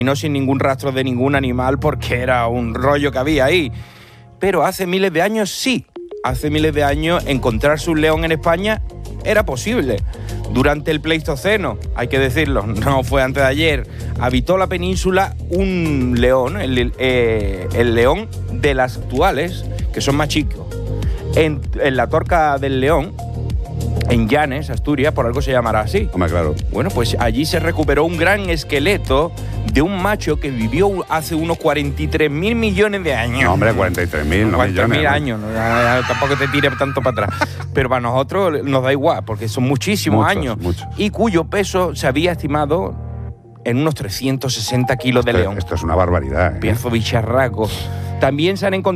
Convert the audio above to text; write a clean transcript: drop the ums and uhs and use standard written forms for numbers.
no sin ningún rastro de ningún animal porque era un rollo que había ahí. Pero hace miles de años sí. Hace miles de años encontrarse un león en España era posible. Durante el Pleistoceno, hay que decirlo, no fue antes de ayer, habitó la península un león, el león de las actuales, que son más chicos. En la Torca del León, en Llanes, Asturias, por algo se llamará así. Hombre, claro. Bueno, pues allí se recuperó un gran esqueleto de un macho que vivió hace unos 43.000 millones de años. No, hombre, 43.000, no 43.000 millones. años, no, tampoco te tires tanto para atrás. Pero para nosotros nos da igual, porque son muchísimos años. Muchos. Y cuyo peso se había estimado en unos 360 kilos de león. Esto es una barbaridad, ¿eh? Pedazo bicharraco. También se han encontrado